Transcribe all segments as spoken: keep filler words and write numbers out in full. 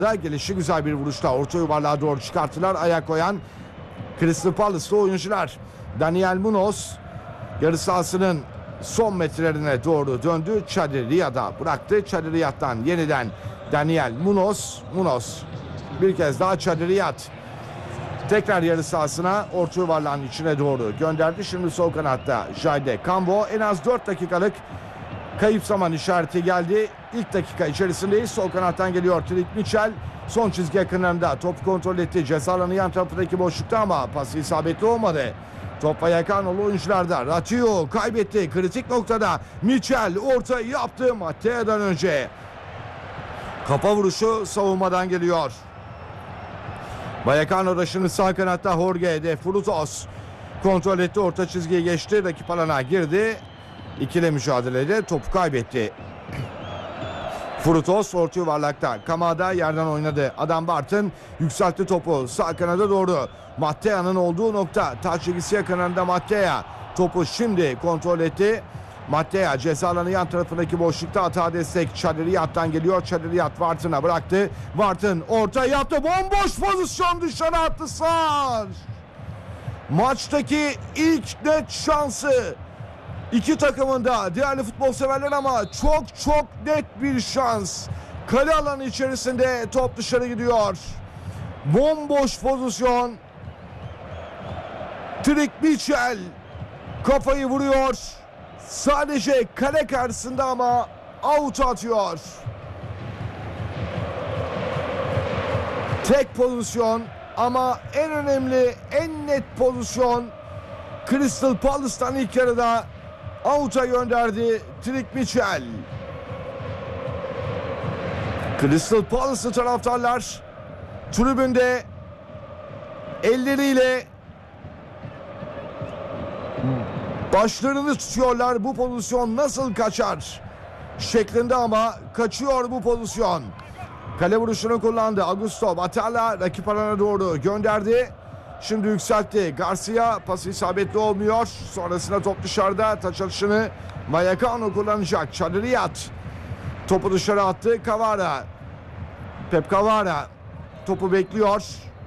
Gelişi güzel bir vuruşta orta yuvarlığa doğru çıkarttılar. Ayak koyan Crystal Palace'lı oyuncular. Daniel Munoz yarı sahasının son metrelerine doğru döndü. Çadiriyat'a bıraktı. Çadiriyat'tan yeniden Daniel Munoz. Munoz bir kez daha Çadiriyat. Tekrar yarı sahasına orta yuvarlağın içine doğru gönderdi. Şimdi sol kanatta Jayde Cambo. En az dört dakikalık kayıp zaman işareti geldi. İlk dakika içerisindeyiz. Sol kanattan geliyor Trik Mitchell. Son çizgi yakınlarında top kontrol etti. Ceza alanı yan tarafındaki boşlukta ama pası isabetli olmadı. Top Vallecano'lu oyuncularda. Ratiu kaybetti. Kritik noktada Mitchell ortayı yaptı Mattea'dan önce. Kafa vuruşu savunmadan geliyor. Vallecano'da şimdi sağ kanatta Jorge de Frutos kontrol etti. Orta çizgiye geçti. Rakip alana girdi. İkili mücadelede topu kaybetti. Frutos orta yuvarlakta. Kamada yerden oynadı. Adam Barton yükseltti topu. Sağ kanada doğru. Mattea'nın olduğu nokta. Taç çizgisi yakınında Mattea. Topu şimdi kontrol etti. Mattea ceza alanı yan tarafındaki boşlukta hata destek. Çadiriyat'tan geliyor. Çadiriyat Barton'a bıraktı. Barton orta yaptı. Bomboş pozisyon dışarı attı Sar. Maçtaki ilk net şansı İki takımın da değerli futbol severler ama çok çok net bir şans. Kale alanı içerisinde top dışarı gidiyor. Bomboş pozisyon. Trik Mitchell kafayı vuruyor. Sadece kale karşısında ama out atıyor. Tek pozisyon ama en önemli, en net pozisyon. Crystal Palace'tan ilk yarıda out'a gönderdi Trik Mitchell. Crystal Palace'lı taraftarlar tribünde elleriyle başlarını tutuyorlar. Bu pozisyon nasıl kaçar şeklinde ama kaçıyor bu pozisyon. Kale vuruşunu kullandı. Augusto Batalla rakip alana doğru gönderdi. Şimdi yükseltti. Garcia pası isabetli olmuyor. Sonrasında top dışarıda. Taç atışını Vallecano kullanacak. Çadiriyat topu dışarı attı. Cavara. Pep Cavara topu bekliyor.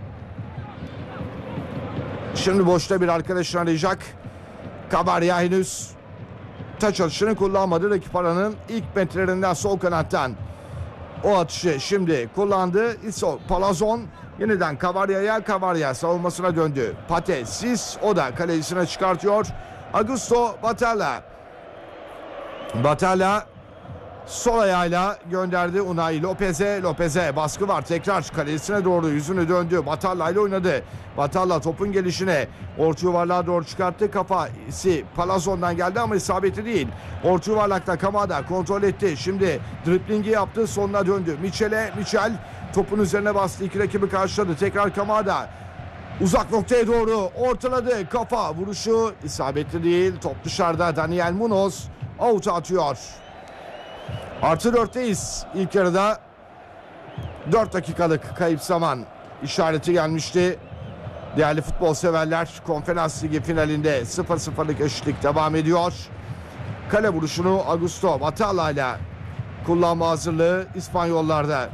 Şimdi boşta bir arkadaşını arayacak. Cavara henüz taç atışını kullanmadı. Rakip alanın ilk metrelerinden sol kanattan o atışı şimdi kullandı. İso Palazon yeniden Cavara'ya, Cavar'a savunmasına döndü. Pate Sis o da kalecisine çıkartıyor. Augusto Batalla. Batalla sol ayağıyla gönderdi Unai Lopez'e. Lopez'e baskı var. Tekrar kalesine doğru yüzünü döndü. Batalla ile oynadı. Batalla topun gelişine orta yuvarlığa doğru çıkarttı. Kafası Palazon'dan geldi ama isabeti değil. Orta yuvarlakta Kamada kontrol etti. Şimdi driblingi yaptı. Sonuna döndü. Mitchell'e. Mitchell topun üzerine bastı. İki rakibi karşıladı. Tekrar Kamada. Uzak noktaya doğru ortaladı. Kafa vuruşu isabetli değil. Top dışarıda. Daniel Munoz out atıyor. Artı dörtteyiz. İlk yarıda dört dakikalık kayıp zaman işareti gelmişti. Değerli futbol severler, Konferans Ligi finalinde sıfır sıfırlık eşitlik devam ediyor. Kale vuruşunu Augusto Batalla ile kullanma hazırlığı İspanyollarda.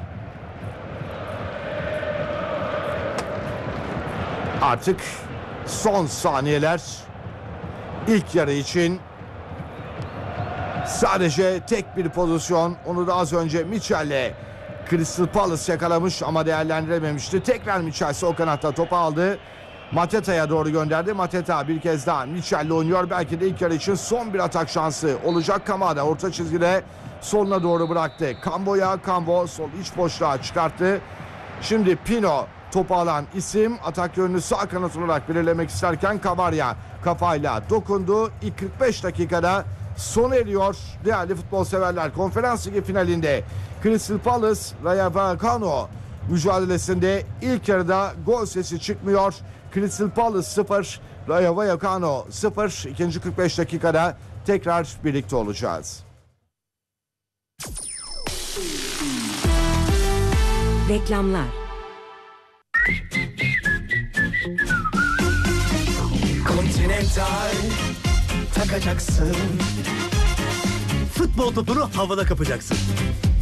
Artık son saniyeler ilk yarı için. Sadece tek bir pozisyon. Onu da az önce Mitchell'le Crystal Palace yakalamış ama değerlendirememişti. Tekrar Mitchell sol kanatta topu aldı. Mateta'ya doğru gönderdi. Mateta bir kez daha Mitchell'le oynuyor. Belki de ilk yarı için son bir atak şansı olacak. Kamada orta çizgide soluna doğru bıraktı. Cambo'ya, Cambo sol iç boşluğa çıkarttı. Şimdi Pino topu alan isim. Atak yönünü sağ kanat olarak belirlemek isterken Cavara kafayla dokundu. İlk kırk beş dakikada sona eriyor değerli futbol severler. Konferans Ligi finalinde Crystal Palace Rayo Vallecano mücadelesinde ilk yarıda gol sesi çıkmıyor. Crystal Palace sıfır, Rayo Vallecano sıfır. İkinci kırk beş dakikada tekrar birlikte olacağız. Reklamlar. Continental takacaksın. Futbol topunu havada kapacaksın.